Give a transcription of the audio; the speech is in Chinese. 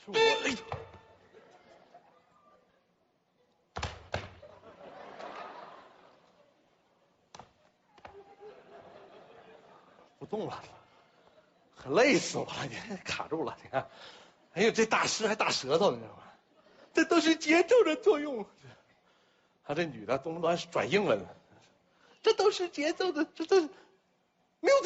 是我，哎，不动了，可累死我了！你卡住了，你看，哎呦，这大师还大舌头，你知道吗？这都是节奏的作用。他这女的动不动还转英文了，这都是节奏的，这都。